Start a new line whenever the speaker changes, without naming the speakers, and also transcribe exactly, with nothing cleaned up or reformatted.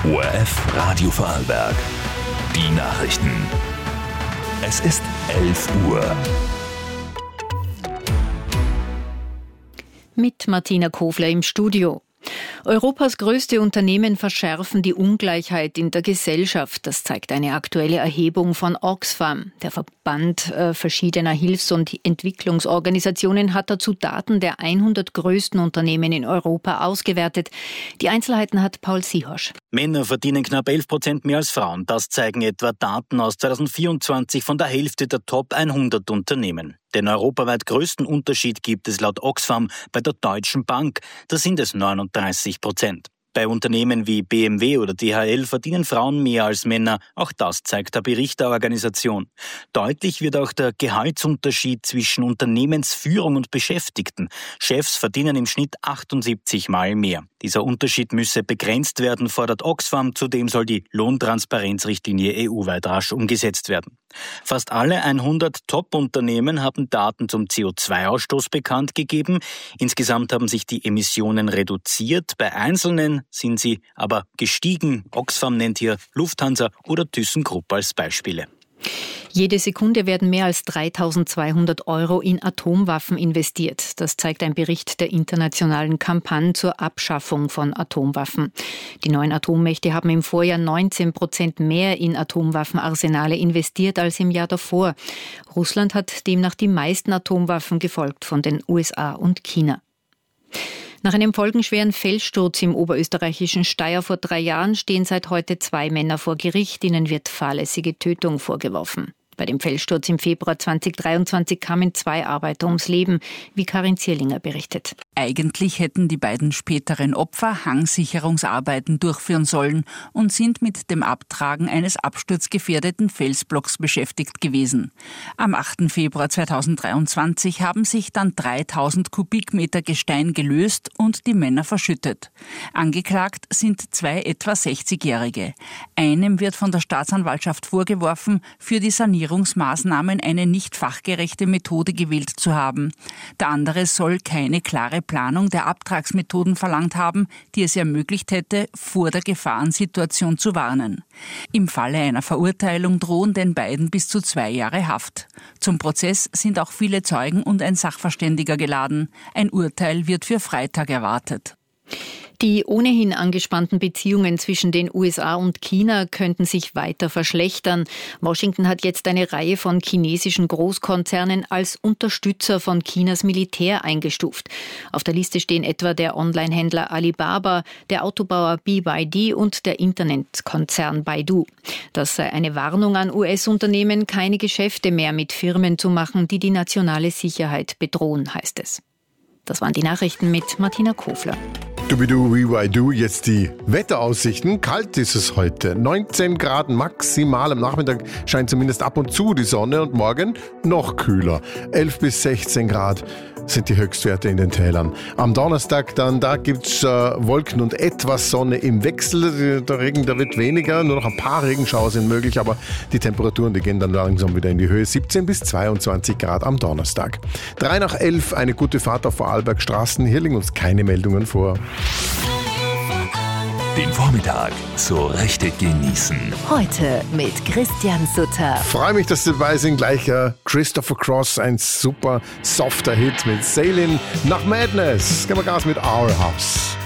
O R F Radio Vorarlberg. Die Nachrichten. Es ist elf Uhr.
Mit Martina Kofler im Studio. Europas größte Unternehmen verschärfen die Ungleichheit in der Gesellschaft. Das zeigt eine aktuelle Erhebung von Oxfam. Der Verband äh, verschiedener Hilfs- und Entwicklungsorganisationen hat dazu Daten der hundert größten Unternehmen in Europa ausgewertet. Die Einzelheiten hat Paul Sihorsch.
Männer verdienen knapp elf Prozent mehr als Frauen. Das zeigen etwa Daten aus zweitausendvierundzwanzig von der Hälfte der Top hundert Unternehmen. Den europaweit größten Unterschied gibt es laut Oxfam bei der Deutschen Bank. Da sind es neununddreißig Prozent. Bei Unternehmen wie B M W oder D H L verdienen Frauen mehr als Männer. Auch das zeigt der Bericht der Organisation. Deutlich wird auch der Gehaltsunterschied zwischen Unternehmensführung und Beschäftigten. Chefs verdienen im Schnitt achtundsiebzig Mal mehr. Dieser Unterschied müsse begrenzt werden, fordert Oxfam. Zudem soll die Lohntransparenzrichtlinie E U-weit rasch umgesetzt werden. Fast alle hundert Top-Unternehmen haben Daten zum C O zwei Ausstoß bekannt gegeben. Insgesamt haben sich die Emissionen reduziert. Bei einzelnen sind sie aber gestiegen. Oxfam nennt hier Lufthansa oder ThyssenKrupp als Beispiele.
Jede Sekunde werden mehr als dreitausendzweihundert Euro in Atomwaffen investiert. Das zeigt ein Bericht der internationalen Kampagne zur Abschaffung von Atomwaffen. Die neuen Atommächte haben im Vorjahr neunzehn Prozent mehr in Atomwaffenarsenale investiert als im Jahr davor. Russland hat demnach die meisten Atomwaffen, gefolgt von den U S A und China. Nach einem folgenschweren Felssturz im oberösterreichischen Steyr vor drei Jahren stehen seit heute zwei Männer vor Gericht. Ihnen wird fahrlässige Tötung vorgeworfen. Bei dem Felssturz im Februar zweitausenddreiundzwanzig kamen zwei Arbeiter ums Leben, wie Karin Zierlinger berichtet.
Eigentlich hätten die beiden späteren Opfer Hangsicherungsarbeiten durchführen sollen und sind mit dem Abtragen eines absturzgefährdeten Felsblocks beschäftigt gewesen. Am achten Februar zweitausenddreiundzwanzig haben sich dann dreitausend Kubikmeter Gestein gelöst und die Männer verschüttet. Angeklagt sind zwei etwa sechzigjährige. Einem wird von der Staatsanwaltschaft vorgeworfen, für die Sanierungsmaßnahmen eine nicht fachgerechte Methode gewählt zu haben. Der andere soll keine klare Planung der Abtragsmethoden verlangt haben, die es ermöglicht hätte, vor der Gefahrensituation zu warnen. Im Falle einer Verurteilung drohen den beiden bis zu zwei Jahre Haft. Zum Prozess sind auch viele Zeugen und ein Sachverständiger geladen. Ein Urteil wird für Freitag erwartet.
Die ohnehin angespannten Beziehungen zwischen den U S A und China könnten sich weiter verschlechtern. Washington hat jetzt eine Reihe von chinesischen Großkonzernen als Unterstützer von Chinas Militär eingestuft. Auf der Liste stehen etwa der Onlinehändler Alibaba, der Autobauer B Y D und der Internetkonzern Baidu. Das sei eine Warnung an U S-Unternehmen, keine Geschäfte mehr mit Firmen zu machen, die die nationale Sicherheit bedrohen, heißt es. Das waren die Nachrichten mit Martina Kofler.
Dubidu, Wiwaidu, jetzt die Wetteraussichten. Kalt ist es heute. neunzehn Grad maximal. Am Nachmittag scheint zumindest ab und zu die Sonne und morgen noch kühler. elf bis sechzehn Grad sind die Höchstwerte in den Tälern. Am Donnerstag dann, da gibt's äh, Wolken und etwas Sonne im Wechsel. Der Regen, der wird weniger. Nur noch ein paar Regenschauer sind möglich, aber die Temperaturen, die gehen dann langsam wieder in die Höhe. siebzehn bis zweiundzwanzig Grad am Donnerstag. drei nach elf, eine gute Fahrt auf Vorarlbergstraßen. Hier liegen uns keine Meldungen vor.
Den Vormittag so richtig genießen.
Heute mit Christian Sutter.
Freue mich, dass Sie dabei sind. Gleich äh, Christopher Cross, ein super softer Hit mit Sailing nach Madness. Gehen wir Gas mit Our House.